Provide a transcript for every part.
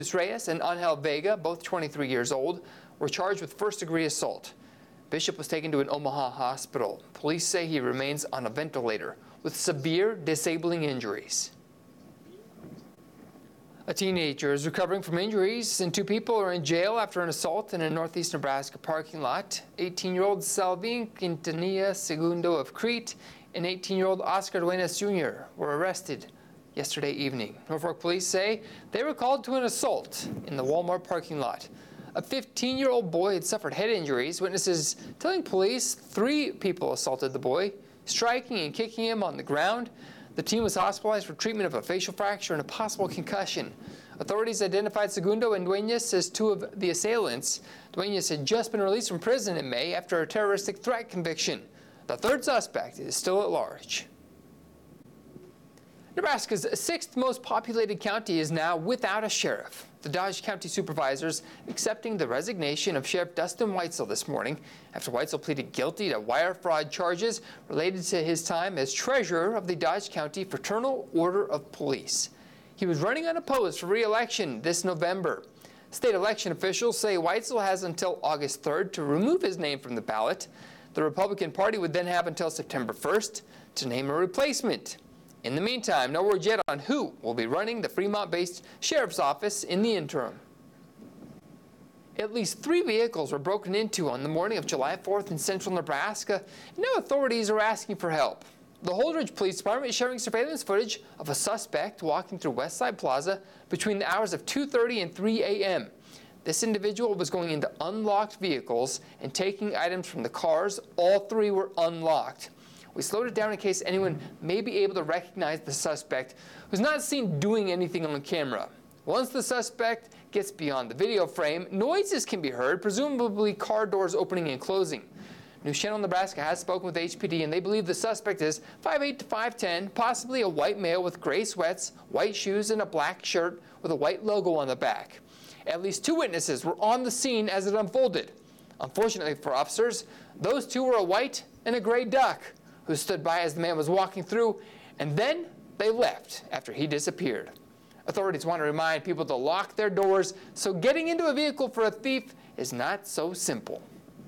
Reyes and Angel Vega, both 23 years old, were charged with first-degree assault. Bishop was taken to an Omaha hospital. Police say he remains on a ventilator with severe disabling injuries. A teenager is recovering from injuries, and 2 people are in jail after an assault in a northeast Nebraska parking lot. 18-year-old Salvin Quintanilla Segundo of Crete and 18-year-old Oscar Duenas Jr. were arrested yesterday evening. Norfolk police say they were called to an assault in the Walmart parking lot. A 15-year-old boy had suffered head injuries. Witnesses telling police 3 people assaulted the boy, striking and kicking him on the ground. The teen was hospitalized for treatment of a facial fracture and a possible concussion. Authorities identified Segundo and Duenas as 2 of the assailants. Duenas had just been released from prison in May after a terroristic threat conviction. The 3rd suspect is still at large. Nebraska's 6th most populated county is now without a sheriff. The Dodge County supervisors accepting the resignation of Sheriff Dustin Weitzel this morning after Weitzel pleaded guilty to wire fraud charges related to his time as treasurer of the Dodge County Fraternal Order of Police. He was running unopposed for re-election this November. State election officials say Weitzel has until August 3rd to remove his name from the ballot. The Republican Party would then have until September 1st to name a replacement. In the meantime, no word yet on who will be running the Fremont-based sheriff's office in the interim. At least 3 vehicles were broken into on the morning of July 4th in central Nebraska. Now authorities are asking for help. The Holdridge Police Department is sharing surveillance footage of a suspect walking through Westside Plaza between the hours of 2:30 and 3 a.m. This individual was going into unlocked vehicles and taking items from the cars. All 3 were unlocked. We slowed it down in case anyone may be able to recognize the suspect who's not seen doing anything on camera. Once the suspect gets beyond the video frame, noises can be heard, presumably car doors opening and closing. News Channel Nebraska has spoken with HPD, and they believe the suspect is 5'8" to 5'10", possibly a white male with gray sweats, white shoes, and a black shirt with a white logo on the back. At least 2 witnesses were on the scene as it unfolded. Unfortunately for officers, those 2 were a white and a gray duck who stood by as the man was walking through, and then they left after he disappeared. Authorities want to remind people to lock their doors, so getting into a vehicle for a thief is not so simple.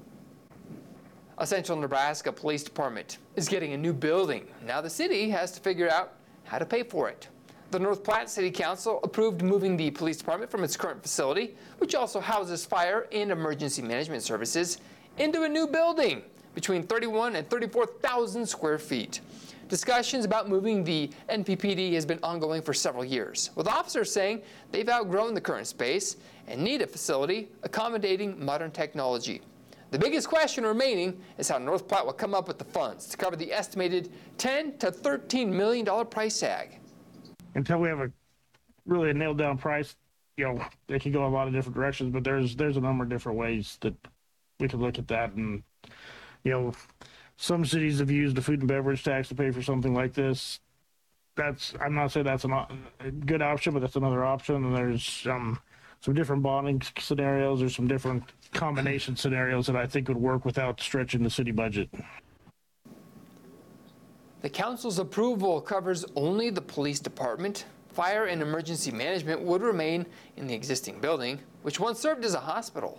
A Central Nebraska Police Department is getting a new building. Now the city has to figure out how to pay for it. The North Platte City Council approved moving the police department from its current facility, which also houses fire and emergency management services, into a new building between 31 and 34,000 square feet. Discussions about moving the NPPD has been ongoing for several years, with officers saying they've outgrown the current space and need a facility accommodating modern technology. The biggest question remaining is how North Platte will come up with the funds to cover the estimated $10 to $13 million price tag. Until we have a nailed down price, it can go a lot of different directions, but there's a number of different ways that we could look at that. And some cities have used the food and beverage tax to pay for something like this. I'm not saying that's a good option, but that's another option. And there's some different bonding scenarios or some different combination scenarios that I think would work without stretching the city budget. The council's approval covers only the police department. Fire and emergency management would remain in the existing building, which once served as a hospital.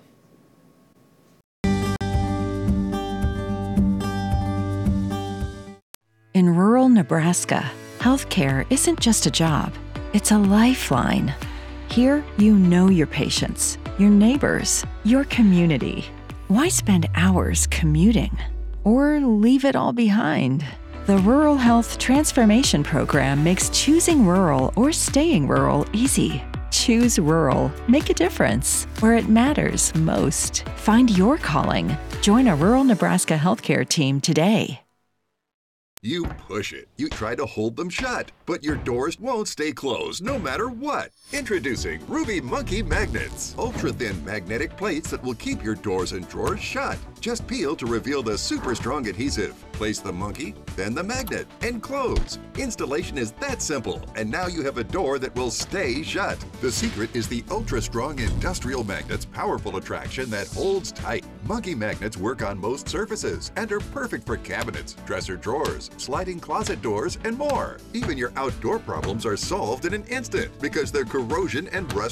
In rural Nebraska, healthcare isn't just a job, it's a lifeline. Here, you know your patients, your neighbors, your community. Why spend hours commuting? Or leave it all behind? The Rural Health Transformation Program makes choosing rural or staying rural easy. Choose rural. Make a difference where it matters most. Find your calling. Join a rural Nebraska healthcare team today. You push it. You try to hold them shut, but your doors won't stay closed no matter what. Introducing Ruby Monkey Magnets. Ultra-thin magnetic plates that will keep your doors and drawers shut. Just peel to reveal the super strong adhesive. Place the monkey, then the magnet, and close. Installation is that simple, and now you have a door that will stay shut. The secret is the ultra-strong industrial magnet's powerful attraction that holds tight. Monkey magnets work on most surfaces and are perfect for cabinets, dresser drawers, sliding closet doors, and more. Even your outdoor problems are solved in an instant because they're corrosion and rust